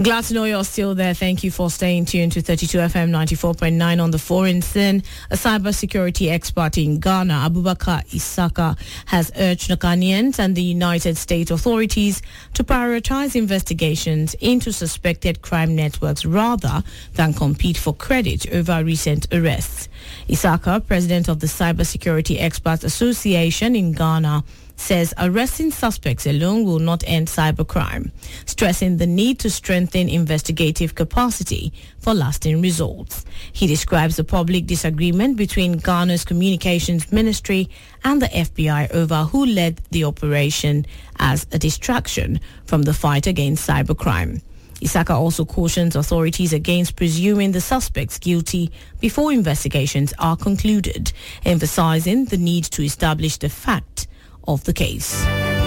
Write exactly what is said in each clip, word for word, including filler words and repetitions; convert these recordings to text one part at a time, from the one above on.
Glad to know you're still there. Thank you for staying tuned to thirty-two F M ninety-four point nine on the foreign scene. A cybersecurity expert in Ghana, Abubakar Isaka, has urged the Ghanaians and the United States authorities to prioritize investigations into suspected crime networks rather than compete for credit over recent arrests. Isaka, president of the Cybersecurity Experts Association in Ghana, says arresting suspects alone will not end cybercrime, stressing the need to strengthen investigative capacity for lasting results. He describes the public disagreement between Ghana's Communications Ministry and the F B I over who led the operation as a distraction from the fight against cybercrime. Isaka also cautions authorities against presuming the suspects guilty before investigations are concluded, emphasizing the need to establish the fact of the case.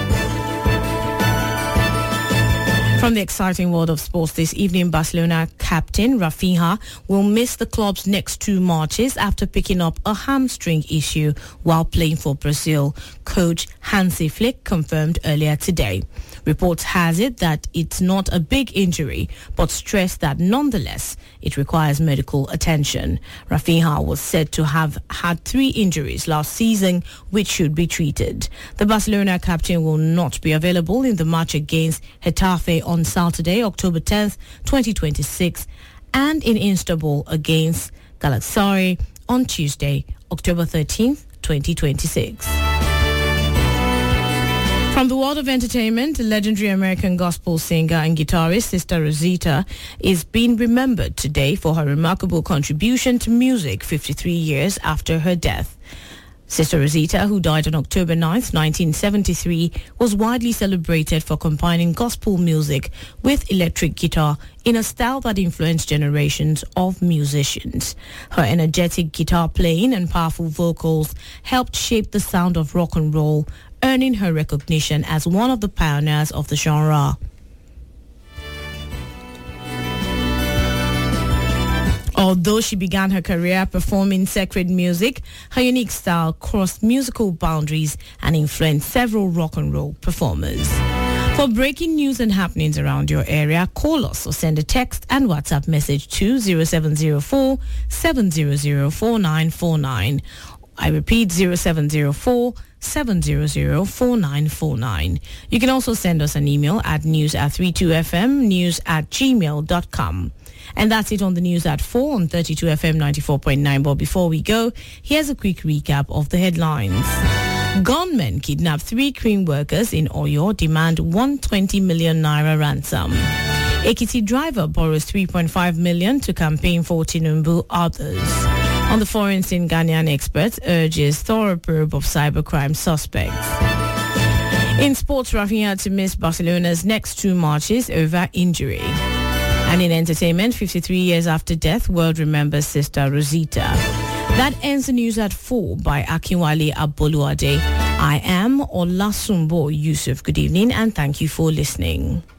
From the exciting world of sports this evening, Barcelona captain Rafinha will miss the club's next two matches after picking up a hamstring issue while playing for Brazil. Coach Hansi Flick confirmed earlier today. Reports has it that it's not a big injury, but stressed that nonetheless it requires medical attention. Rafinha was said to have had three injuries last season, which should be treated. The Barcelona captain will not be available in the match against Getafe on Saturday, October tenth, twenty twenty-six, and in Istanbul against Galatasaray on Tuesday, October thirteenth, twenty twenty-six. From the world of entertainment, legendary American gospel singer and guitarist Sister Rosita is being remembered today for her remarkable contribution to music fifty-three years after her death. Sister Rosita, who died on October ninth, nineteen seventy-three, was widely celebrated for combining gospel music with electric guitar in a style that influenced generations of musicians. Her energetic guitar playing and powerful vocals helped shape the sound of rock and roll, earning her recognition as one of the pioneers of the genre. Although she began her career performing sacred music, her unique style crossed musical boundaries and influenced several rock and roll performers. For breaking news and happenings around your area, call us or send a text and WhatsApp message to zero seven zero four, seven zero zero, four nine four nine. I repeat, zero seven zero four, seven zero zero, four nine four nine. You can also send us an email at news at thirty-two F M, news at gmail dot com. And that's it on the news at four on thirty-two F M ninety-four point nine. But before we go, here's a quick recap of the headlines. Gunmen kidnap three crane workers in Oyo, demand one hundred twenty million naira ransom. Ekiti driver borrows three point five million to campaign for Tinubu. Others. On the foreign scene, Ghanaian experts urges thorough probe of cybercrime suspects. In sports, Rafinha to miss Barcelona's next two matches over injury. And in entertainment, fifty-three years after death, world remembers Sister Rosita. That ends the news at four by Akinwale Aboluade. I am Olasumbo Yusuf. Good evening and thank you for listening.